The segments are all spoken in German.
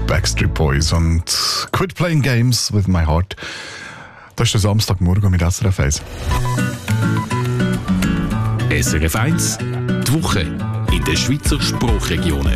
Backstreet Boys und Quit Playing Games with My Heart. Das ist der Samstagmorgen mit SRF 1. SRF 1, die Woche in den Schweizer Sprachregionen.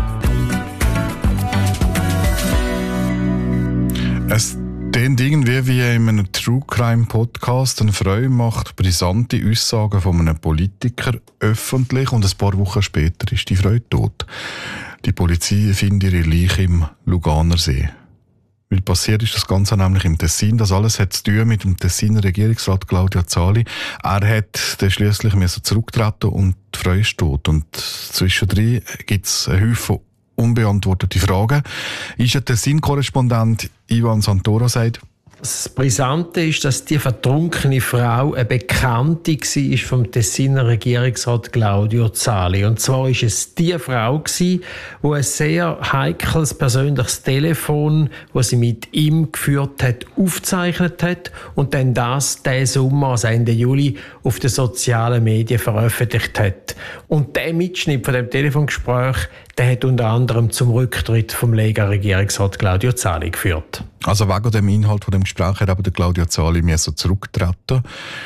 Es klingt irgendwie wie in einem True Crime Podcast. Eine Frau macht brisante Aussagen von einem Politiker öffentlich und ein paar Wochen später ist die Frau tot. Die Polizei findet ihre Leiche im Luganer See. Weil passiert ist das Ganze nämlich im Tessin. Das alles hat zu tun mit dem Tessiner Regierungsrat Claudio Zali. Er hat dann schliesslich zurücktreten und die Frau ist tot. Und zwischendrin gibt es einen Haufen unbeantwortete Fragen. Ist der Tessin-Korrespondent Ivan Santoro sagt: Das Brisante ist, dass die vertrunkene Frau eine Bekannte war vom Tessiner Regierungsrat Claudio Zali. Und zwar war es die Frau, die ein sehr heikles persönliches Telefon, das sie mit ihm geführt hat, aufgezeichnet hat und dann diesen Sommer, also Ende Juli, auf den sozialen Medien veröffentlicht hat. Und der Mitschnitt von dem Telefongespräch, der hat unter anderem zum Rücktritt vom Lega-Regierungsrat Claudio Zali geführt. Also wegen dem Inhalt von dem Gespräch hat aber der Claudio Zali zurücktreten.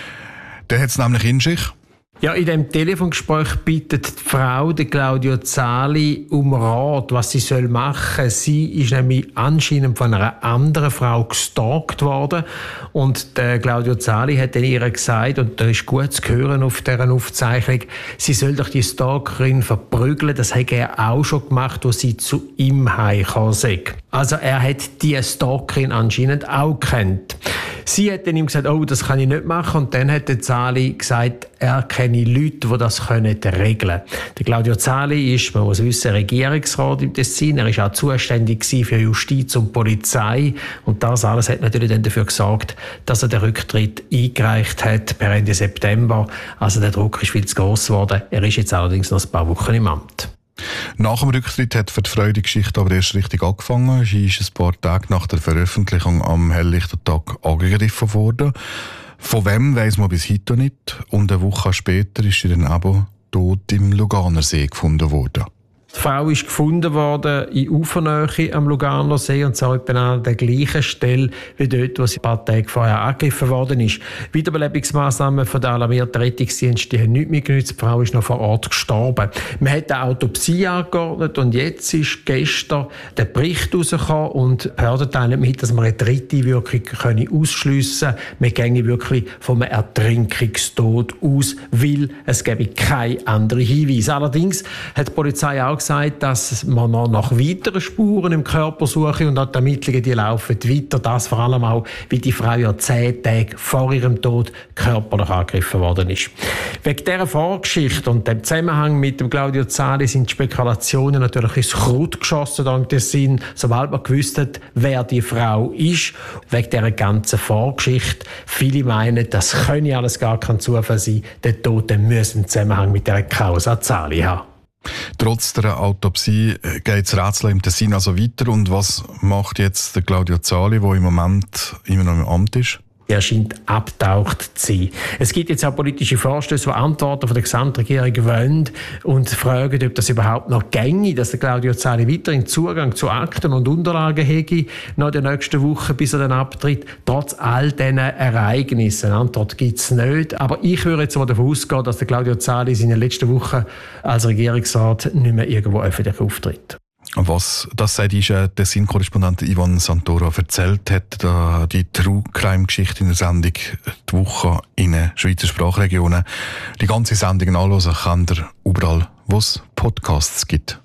Der hat es nämlich in sich. Ja, in dem Telefongespräch bittet die Frau, der Claudio Zali, um Rat, was sie machen soll. Sie ist nämlich anscheinend von einer anderen Frau gestalkt worden. Und der Claudio Zali hat dann ihr gesagt, und das ist gut zu hören auf dieser Aufzeichnung, sie soll doch die Stalkerin verprügeln. Das hat er auch schon gemacht, als sie zu ihm heimgekommen ist. Also er hat die Stalkerin anscheinend auch gekannt. Sie hat dann ihm gesagt, oh, das kann ich nicht machen. Und dann hat der Zali gesagt, er kenne Leute, die das regeln können. Der Claudio Zali ist, man muss wissen, Regierungsrat im Tessin. Er war auch zuständig für Justiz und Polizei. Und das alles hat natürlich dann dafür gesorgt, dass er den Rücktritt eingereicht hat per Ende September. Also der Druck ist viel zu gross geworden. Er ist jetzt allerdings noch ein paar Wochen im Amt. Nach dem Rücktritt hat für die Frau die Geschichte aber erst richtig angefangen. Sie ist ein paar Tage nach der Veröffentlichung am Helllichtertag angegriffen worden. Von wem weiss man bis heute nicht. Und eine Woche später ist sie dann eben tot im Luganer See gefunden worden. Die Frau ist gefunden worden in Ufernähe am Luganer See, und zwar etwa an der gleichen Stelle wie dort, wo sie ein paar Tage vorher angegriffen worden ist. Wiederbelebungsmaßnahmen von der alarmierten Rettungsdienst, die haben nichts mehr genützt. Die Frau ist noch vor Ort gestorben. Man hat eine Autopsie angeordnet und jetzt ist gestern der Bericht rausgekommen und die Behörden teilen mit, dass man eine dritte Wirkung ausschliessen können. Wir gehen wirklich vom Ertrinkungstod aus, weil es gäbe keine anderen Hinweise. Allerdings hat die Polizei auch gesagt, dass man noch nach weiteren Spuren im Körper suche, und auch die Ermittlungen, die laufen weiter. Das vor allem auch, weil die Frau ja 10 Tage vor ihrem Tod körperlich angegriffen worden ist. Wegen dieser Vorgeschichte und dem Zusammenhang mit dem Claudio Zali sind die Spekulationen natürlich ins Kraut geschossen, dank des Sinn, sobald man gewusst hat, wer die Frau ist. Wegen dieser ganzen Vorgeschichte. Viele meinen, das könne alles gar kein Zufall sein. Der Tote muss einen Zusammenhang mit dieser Causa Zali haben. Trotz der Autopsie geht das Rätsel im Tessin also weiter. Und was macht jetzt der Claudio Zali, der im Moment immer noch im Amt ist? Er scheint abgetaucht zu sein. Es gibt jetzt auch politische Vorstöße, die Antworten von der Gesamtregierung wollen und fragen, ob das überhaupt noch ginge, dass der Claudio Zali weiterhin Zugang zu Akten und Unterlagen hätte, nach der nächsten Woche, bis er dann abtritt, trotz all diesen Ereignissen. Eine Antwort gibt es nicht. Aber ich würde jetzt mal davon ausgehen, dass der Claudio Zali in seiner letzten Woche als Regierungsrat nicht mehr irgendwo öffentlich auftritt. Was das sagt, ist der Tessin-Korrespondent Ivan Santoro erzählt hat, die True-Crime-Geschichte in der Sendung «Die Woche in den Schweizer Sprachregionen». Die ganze Sendung nachhören könnt ihr überall, wo es Podcasts gibt.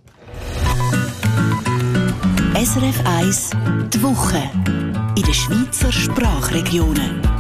SRF 1 «Die Woche» in den Schweizer Sprachregionen.